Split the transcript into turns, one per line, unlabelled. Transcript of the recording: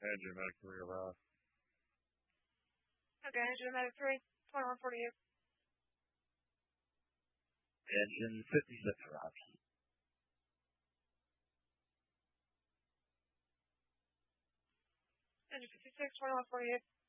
Engine Medic 3 arrived.
Okay, Engine Medic 3, 2148.
Engine 56 arrived.
Engine 56, 2148.